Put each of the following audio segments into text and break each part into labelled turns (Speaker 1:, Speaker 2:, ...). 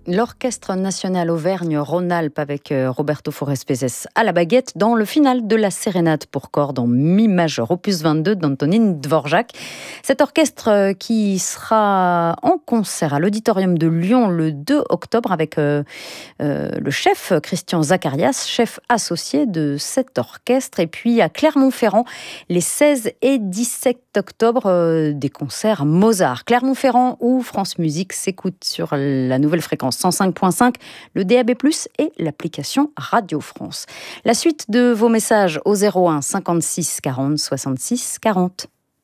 Speaker 1: L'Orchestre national Auvergne-Rhône-Alpes avec Roberto Forés-Pezès à la baguette dans le final de la sérénade pour cordes en mi majeur, opus 22 d'Antonín Dvořák. Cet orchestre qui sera en concert à l'Auditorium de Lyon le 2 octobre avec le chef Christian Zacharias, chef associé de cet orchestre. Et puis à Clermont-Ferrand, les 16 et 17 octobre, des concerts Mozart. Clermont-Ferrand où France Musique s'écoute sur la nouvelle fréquence 105.5, le DAB+, et l'application Radio France. La suite de vos messages au 01 56 40 66 40.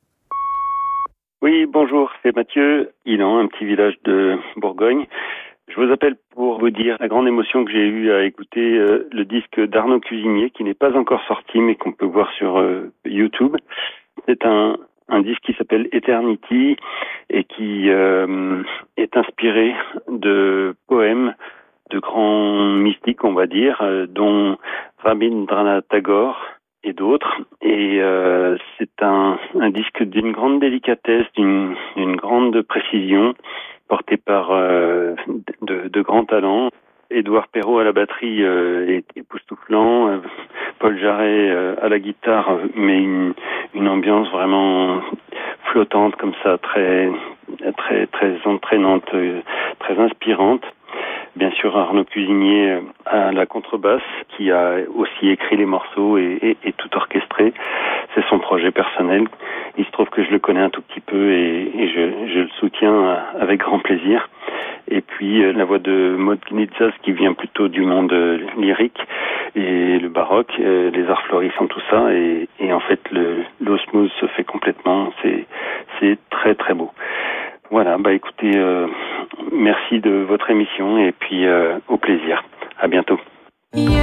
Speaker 2: Oui, bonjour, c'est Mathieu, Ilan, un petit village de Bourgogne. Je vous appelle pour vous dire la grande émotion que j'ai eue à écouter le disque d'Arnaud Cuisinier, qui n'est pas encore sorti, mais qu'on peut voir sur YouTube. C'est un disque qui s'appelle Eternity et qui est inspiré de poèmes de grands mystiques, on va dire, dont Rabindranath Tagore et d'autres. Et c'est un disque d'une grande délicatesse, d'une grande précision, porté par de grands talents. Édouard Perrault à la batterie est époustouflant, Paul Jarret à la guitare, mais une ambiance vraiment flottante comme ça, très entraînante, très inspirante. Bien sûr, Arnaud Cuisinier à la contrebasse, qui a aussi écrit les morceaux et tout orchestré. C'est son projet personnel. Il se trouve que je le connais un tout petit peu et je le soutiens avec grand plaisir. Et puis la voix de Maud Gnitsas qui vient plutôt du monde lyrique et le baroque, les arts florissants, tout ça. Et en fait, l'osmose se fait complètement. C'est très très beau. Voilà, écoutez, merci de votre émission et puis au plaisir.